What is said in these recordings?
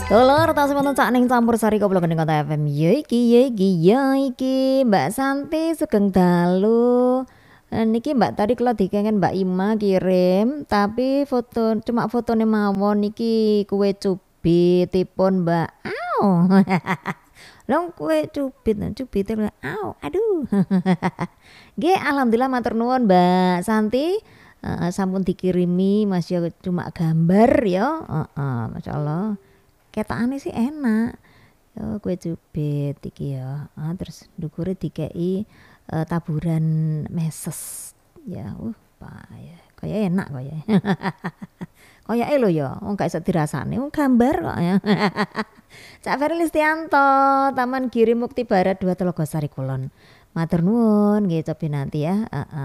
Dulur tas wonten cak ning campur sari kula gendeng kota FM. Ya iki Mbak Santi sugeng dalu. Niki Mbak tadi kalau dikengen Mbak Ima kirim, tapi cuma fotone mawon niki kue cubitipun Mbak. Au. Long kue cubit au aduh. Nggih alhamdulillah matur nuwun Mbak Santi. Sampun dikirimi Mas ya cuma gambar ya. Masyaallah. Ketokane sih enak. Oh, kue cubit iki ya. Terus ndukure dikei taburan meses. Ya, ya. Kayak enak kaya. Kayake lho ya, wong gak iso dirasani, wong gambar kok ya. Cak Ferry Listianto, Taman Giri Mukti Barat 2 Telogosari Kulon. Matur nuwun nggih cobi nanti ya.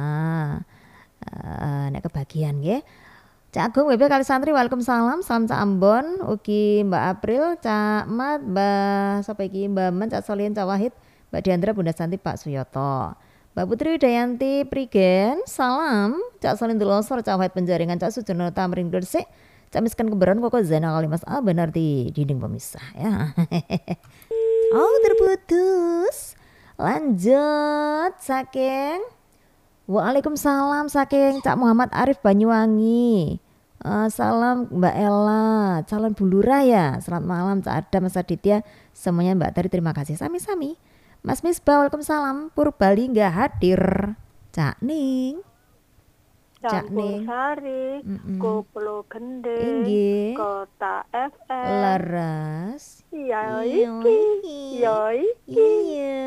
Nek kebagian nggih. Cak Agung WB kali santri waalaikumsalam salam Cak Ambon ugi Mbak April Cak Mat Mbak sapa iki Mbak Men Cak Solihin Cak Wahid Mbak Diandra Bunda Santi Pak Suyoto Mbak Putri Widayanti Prigen salam Cak Solihin Delosor Cak Wahid Penjaringan Cak Sujono Tamrin Gresik Cak Miskan Kebaran Koko Zainal Kalimas benar di dinding pemisah ya. Oh terputus lanjut saking Waalaikumsalam saking Cak Muhammad Arif Banyuwangi. Salam Mbak Ella, calon bulurah ya. Selamat malam Cak Adam, Mas Aditya, semuanya Mbak Tari terima kasih. Sami-sami. Mas Misbah, waalaikumsalam. Purbali nggak hadir. Cak Ning. Campur Sari, Koplo Gendeng, Inggih. Kota FM. Leres. Ya iki. Iya.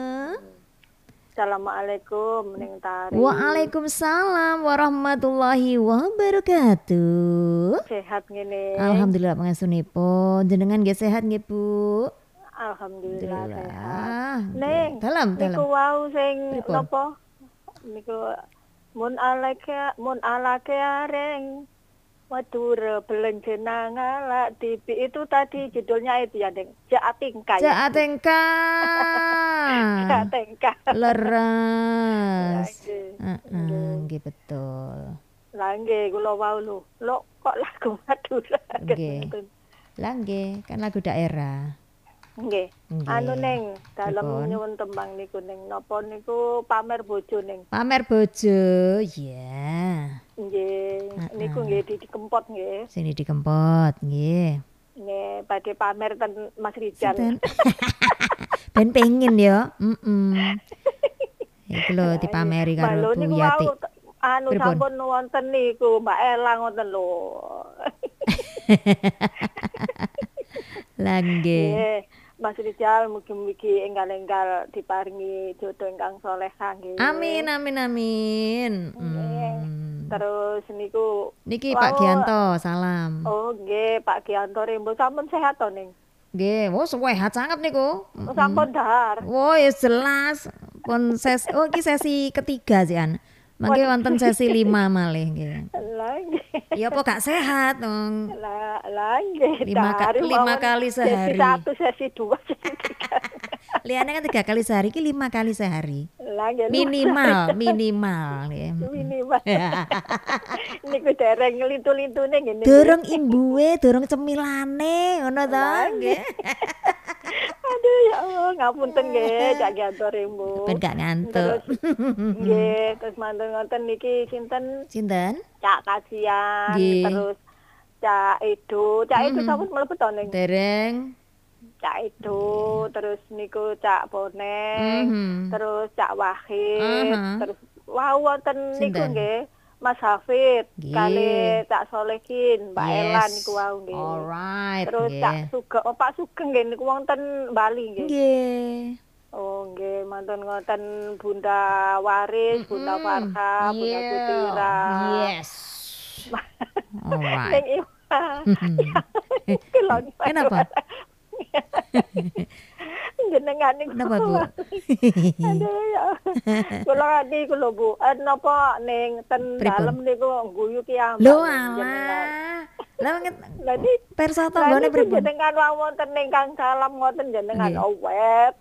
Assalamualaikum Ning Tari. Waalaikumsalam warahmatullahi wabarakatuh. Sehat ngene. Alhamdulillah pangesunipun. Jenengan nggih sehat nggih, Bu? Alhamdulillah sehat. Alhamdulillah. Ning, Dalam. niku wau sing Pripun? napa? Niku mun alake areng Madura belenjenang ala TV itu tadi judulnya itu ya, Deng. Jatingka. Jatingka. Jatingka. Leres. Nggih. Nggih betul. Lah nggih kula wau lho. Lho kok lagu Madura. Nggih. Lah nggih, kan lagu daerah. Nggih. Nggih. Anu Ning, dalem Pripun? nyuwun tembang niku Ning. Napa niku pamer bojo Ning? Pamer bojo. Ya. Nggih. Niku nggih dikempot nggih. Sini dikempot nggih. Nggih, badhe pamer ten Mas Rizal. Sinten? Ben pengen ya. Iku lho dipameri karo Bu Yati. Anu Pripun? sampun wonten niku Mbak Ella ngoten lho. Lah nggih. Nggih, Mas Rizal mugi-mugi enggal-enggal diparingi jodoh ingkang salehah nggih. Amin. Terus niku Niki wau, Pak Gianto, salam. Oh nggih, Pak Gianto Rembo sampun sehat to Ning? Nggih, sehat sangat niku. Sampun dahar. Ya jelas. Pun iki sesi ketiga sih an. Mangke wonten sesi 5 malih nggih. Lah nggih. Ya apa gak sehat dong. Lah nggih. 5 kali sehari. Sesi 2, sesi 3. Liane kan 3 kali sehari, iki 5 kali sehari. Lah nggih. Minimal nggih. Minimal. Niku dereng lintu-lintune ngene. Dorong imbuhe, dorong cemilane, ngono to nggih. Aduh ya Allah, ngapunten nggih, Cak Gianto Rembo. Ben gak ngantuk. Nggih, terus mantun ngoten niki sinten? Sinten? Cak Kasian, Nggih. terus Cak Edo. Cak Edo sampun mlebet to Ning? Dereng. Cak Edo, terus niku Cak Boneng, terus Cak Wahid, terus wonten niku Sinten? nggih. Mas Hafid, Nggih. kali Cak Solehin, Mbak Ella niku wau nggih. Alright. Terus Cak Sugeng, Pak Sugeng nggih niku wonten Bali nggih. Nggih. Oh nggih, mantun ngoten Bunda Waris, Bunda Farha, Bunda Yeah. Putira. Yes. Alright. Ning Kelon. Kenapa? Jenengan niku. Kenapa, Bu? Aduh ya. Kula niku lho Bu, napa ning ten Pripun? dalem niku guyu ki ambak. Lho jenengan. alah. Lah Lha persa tanggane niku pripun? jenengan wonten ingkang salam ngoten jenengan Nggih. awet.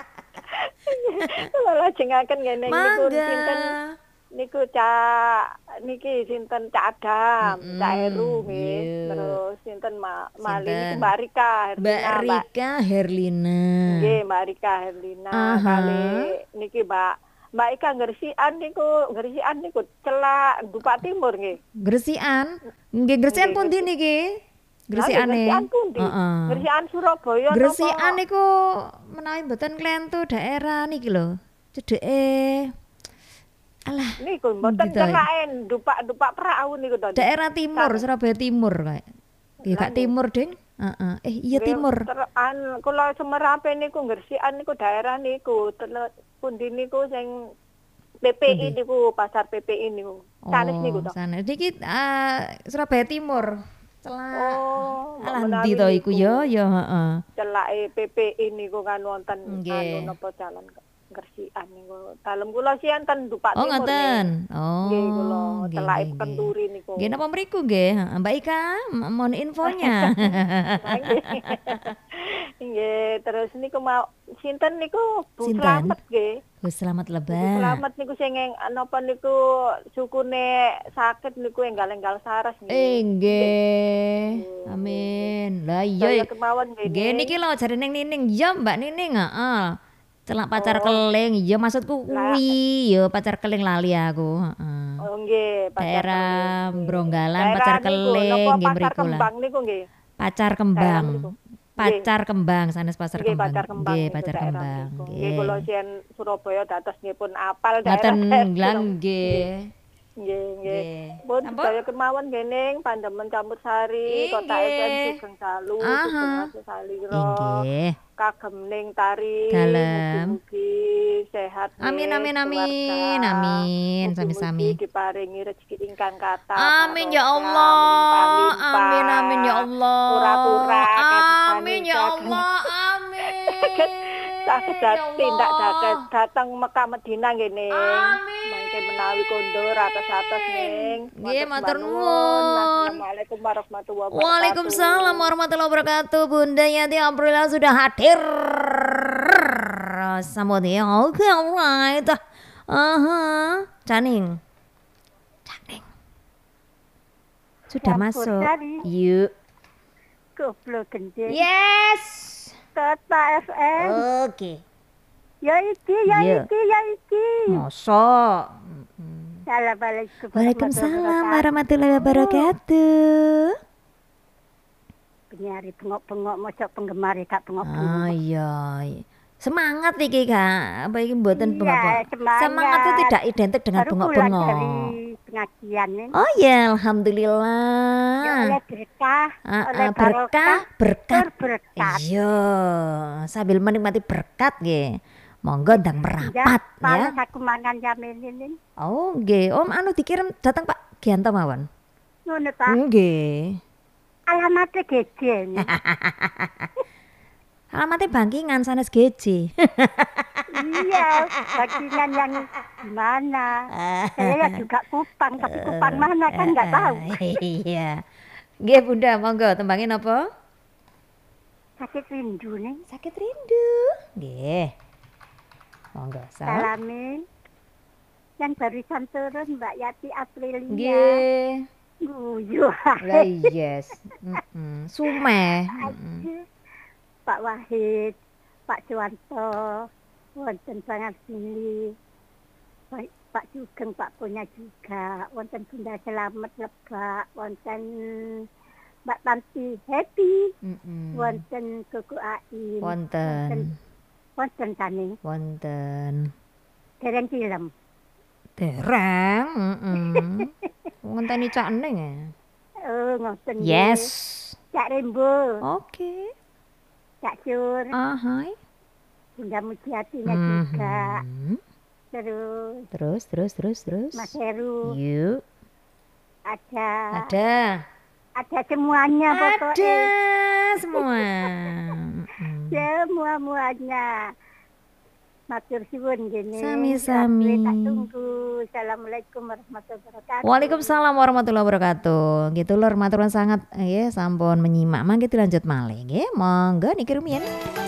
Kula lajengaken ngene niku Mangga. sinten niku Cak niki sinten Cak Adam, Cak Heru nggih. Terus sinten Mali Mbak Rika Herlina. Nggih, Mbak Rika Herlina. Kali niki Mbak Ika Gresik-an niku celak Dupak Timur nggih. Gresik-an? Nggih, Gresik-an pundi niki? Gresik-ane. Gresik-an pundi? Gresik-an Surabaya napa? Gresik-an niku menawi mboten klentu daerah niki lho. Cedeke alah. Niku mboten celake Dupak Prau niku to. Daerah timur, Surabaya Timur kae. Ya gak timur, Ding. Iya timur. Kula Semerape niku Gresik-an niku daerah niku pundi niku sing PPI niku pasar PPI niku. Sanes niku to. Sanes iki Surabaya Timur. Celak. Alah menawi ndi to iku ya heeh. Celake PPI niku kan wonten napa jalan Gresik-an niku. Dalem kula sih enten Dupak Timur. Oh ngoten. Nggih kula celake Penturi niku. Nggih napa mriku nggih? Mbak Ika mohon infonya. Nggih, terus niku mau sinten niku Bu Slamet nggih. Bu Slamet Lebak. Bu Slamet niku sing napa niku sukune sakit niku enggal-enggal saras nggih. Nggih. Amin. Lah iya. Nggih niki lho jare Nining ya Mbak Nining, heeh. Celak pacar keling, ya maksudku kuwi, ya pacar keling lali aku, heeh. Oh nggih, daerah Bronggalan, pacar keling nggih mriku lah. Pacar kembang. Pacar kembang sanes pasar kembang. Nggih, pacar kembang. Nggih, kula sien Surabaya dados nggih pun apal daerah. Boten nggih. Nggih. Pun saya kemawon nggih pandemen Campur Sari, Kota FM Sugeng Dalu, Sugeng Salira. Nggih. Kagem ning tari mugi sehat. Amin. Sami-sami. Diparingi rezeki ingkang kathah. Amin ya Allah. Amin ya Allah. Ora-ora amin ya Allah. Amin. Saged tindak datang Mekah Madinah ngene. Mangke menawi kondo ratus-ratus ning. Nggih, matur nuwun. Assalamualaikum warahmatullahi wabarakatuh. Waalaikumsalam warahmatullahi wabarakatuh. Bunda Yati Aprila sudah hadir. Samudya. Oke, alright. Caning. Sudah masuk. Yuk. Goblok gendeng. Yes. Kota FM. Oke. Ya iki. Mosok. Assalamualaikum. Waalaikumsalam warahmatullahi wabarakatuh. Penyari bengok-bengok mosok penggemar gak bengok-bengok. Iya. Semangat iki Kak. Apa iki mboten bengok-bengok? Semangat itu tidak identik dengan bengok-bengok. Dari pengajian ini. Oh ya, alhamdulillah. Ya, oleh berkah, oleh berkat. Iya, sambil menikmati berkat nggih. Monggo ndang merapat ya. Aku mangan jamin ini. Oh, nggih. Om anu dikirim datang Pak Gianto mawon. Ngono ta? Nggih. Alamatnya geje. Alamatnya Bangkingan sanes geje. Iya, Bangkingan yang mana? Saya juga Kupang, tapi Kupang mana kan nggak tahu. Iya. Nggih Bunda, monggo tembangin apa? Sakit rindu nih. Sakit rindu. Nggih. Monggo, salamin. Yang barusan turun Mbak Yati Aprilia. Nggih. Guyu. Lah yes. Sumeh. Pak Wahid, Pak Suwanto, wonten sangat sini. Pak Sugeng, Pak Punya juga, wonten Bunda Selamat Lebak, wonten Mbak Tanti Happy, wonten Kuku Ain, wonten Tani, wonten dereng film. Dereng, ngonteni Cak Neng ya. Oh, ngoten. Yes. Cak Rembo. Oke. Cak Sur. Hai. Bunda Mujiatinya juga. Terus. Mas Heru. Yuk. Ada semuanya pokoknya. Ada semua. Semuanya. Matur suwun gini. Sami-sami. Tak tunggu. Assalamualaikum warahmatullahi wabarakatuh. Waalaikumsalam warahmatullahi wabarakatuh. Gitu lur matur sangat ya sampun menyimak. Mangke dilanjut malih nggih. Monggo niki rumiyin.